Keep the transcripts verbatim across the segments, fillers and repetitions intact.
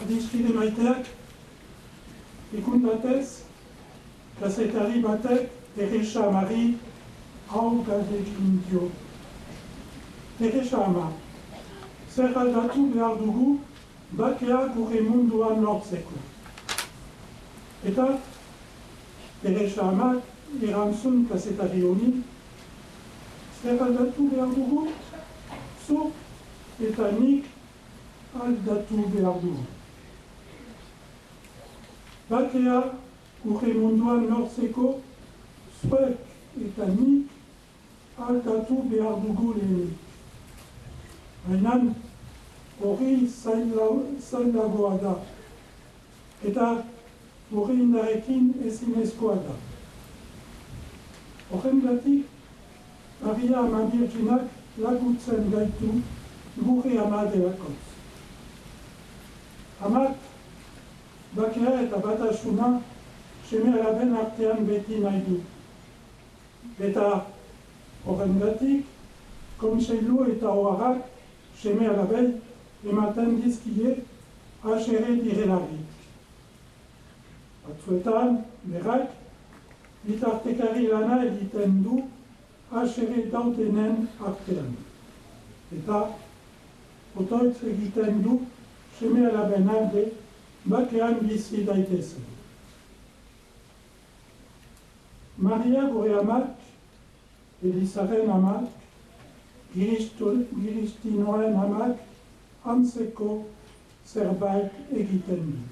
adiskide maiteak, ikuntatez, kazetari batek Teresa Amari hau galdekin dio. Teresa Ama, zer aldatu behar dugu bakea gure munduan lortzeko. Eta Teresa Amak erantzun kazetari honi, zer aldatu behar dugu, zu eta nik aldatu behar dugu. Bakea gure munduan lortzeko, zuek eta nik aldatu behar dugu lehenik. Baina hori zailagoa da, eta hori indarekin ezinezkoa da. Horrengatik, Maria Ama Birjinak laguntzen gaitu gure ama delakotz. Amak, bakea eta batasuna seme-alaben artean beti nahi du. Eta horrengatik, kontseilu eta oharrak seme-alabei ematen dizkie asere direlarik. Batzuetan, berak, bitartekari lana egiten du asere daudenen artean. Eta otoitz egiten du seme-alaben alde bakean bizi daitezen. Maria gure amak, Elizaren amak, Giristinoen amak, antzeko zerbait egiten du.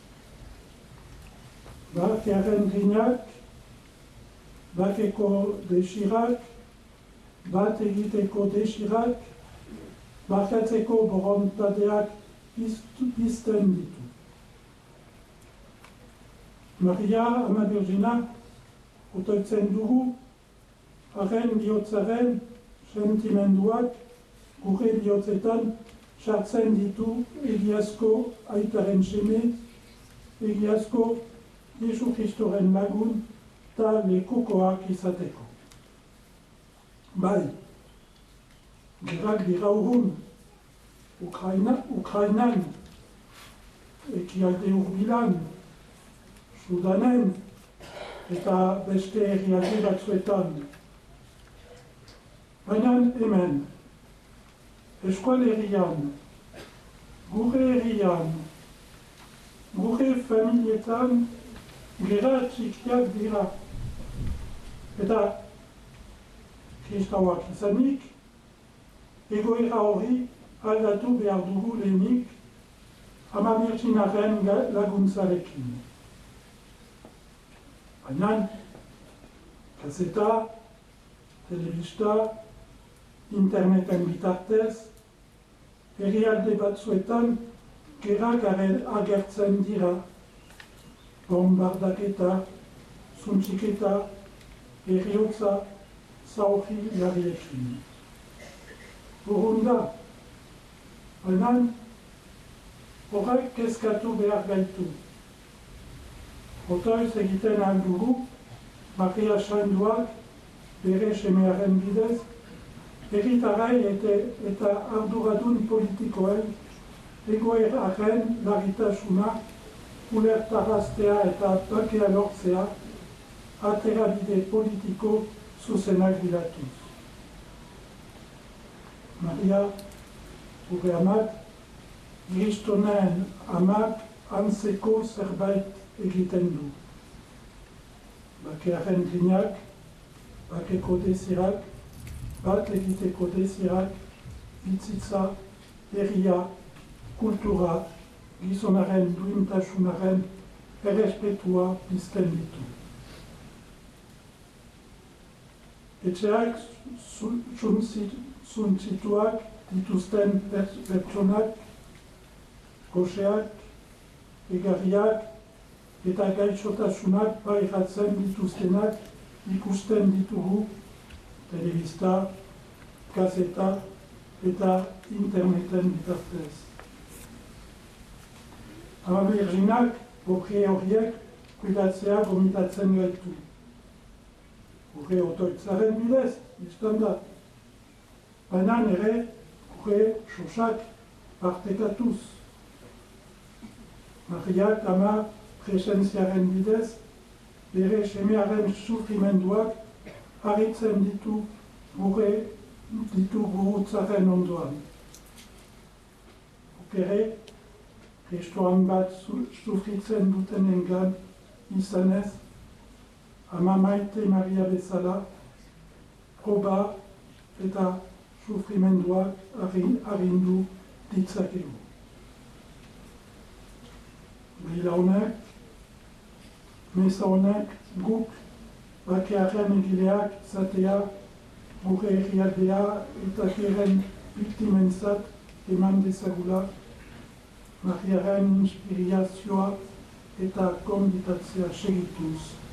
Bakearen ginak, bakeko desirak, bat egiteko desirak, bakatzeko borontateak pizten ditu. Maria Ama Birjina otoitzen dugu, haren bihotzaren sentimenduak gure bihotzetan sartzen ditu egiazko aitaren seme, egiazko Jesu Kristoren lagun eta lekukoak izateko. Bai, gerak dira urrun, Ukraina, Ukrainan, ekialde urbilan, Sudanen, eta beste herrialde batzuetan. Baina hemen, eskualerian, gure herrian, gure familietan, gera txikiak dira. Eta kristauak izanik, egoera hori aldatu behar dugu lehenik Ama Birjinaren laguntzarekin. Baina, kaseta, telebista, interneten bitartez, herrialde batzuetan gerak agertzen dira, bombardaketa, zuntxiketa, heriotza, zaurri jarriekin. Urrun da, baina horrek kezkatu behar gaitu. Otoiz egiten aldugu, Maria Sainduak bere semearen bidez, herritarrai eta arduradun politikoen egoeraren larritasuna ulertaraztea eta bakea lortzea aterabide politiko zuzenak bilatuz. Maria, gure amak, Kristonen amak antzeko zerbait egiten du. Bakearen ginak, bakeko desirak, bat egiteko desirak, bitzitza, herria, kultura, gizonaren duintasunaren errespetua pizten ditu. Etxeak zuntzituak dituzten pertsonak, goseak, egarriak eta gaixotasunak pairatzen dituztenak ikusten ditugu telebista, gazeta eta interneten bitartez. Ama Birjinak opri horiek kuidatzea gomitatzen gaitu. Gure otoitzaren bidez, biztan da. Baina ere gure sosak partekatuz. Mariak ama presentziaren bidez, bere semearen sufrimenduak harritzen ditu gure ditu gurutzaren ondoan. Okere, kristoan bat sufritzen dutenengan izanez, ama Maite Maria bezala, proba eta sufrimenduak arindu ditzakegu. Bila honek, meza honek guk bakearen egileak izatea gure herrialdea eta geren biktimentzat eman dezagula, Mariaren inspirazioa eta konbitatzea segituz.